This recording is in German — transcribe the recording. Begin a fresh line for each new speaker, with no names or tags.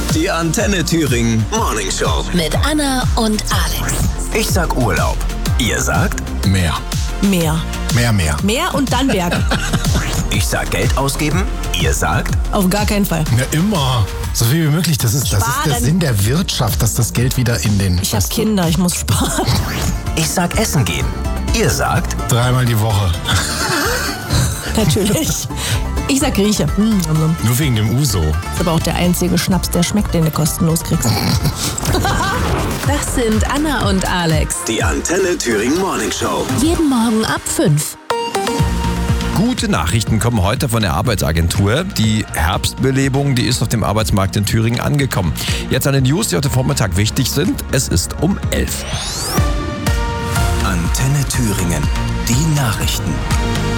Die Antenne Thüringen Morning Show.
Mit Anna und Alex.
Ich sag Urlaub. Ihr sagt
Mehr.
Mehr.
Mehr.
Mehr und dann Berge.
Ich sag Geld ausgeben. Ihr sagt
Auf gar keinen Fall.
Ja, immer. So viel wie möglich. Das ist der
Sparen.
Sinn der Wirtschaft, dass das Geld wieder in den...
Ich habe Kinder, ich muss sparen.
ich sag Essen gehen. Ihr sagt
3-mal die Woche.
Natürlich. Ich sag Grieche.
Nur wegen dem Uso.
Ist aber auch der einzige Schnaps, der schmeckt, den du kostenlos kriegst.
Das sind Anna und Alex.
die Antenne Thüringen Morning Show.
Jeden Morgen ab 5.
Gute Nachrichten kommen heute von der Arbeitsagentur. Die Herbstbelebung, die ist auf dem Arbeitsmarkt in Thüringen angekommen. Jetzt eine News, die heute Vormittag wichtig sind. Es ist um 11.
Antenne Thüringen. Die Nachrichten.